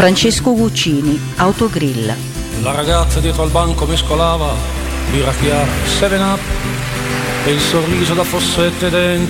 Francesco Guccini, Autogrill. La ragazza dietro al banco mescolava birra chiara, 7 Up e il sorriso da fossette dentro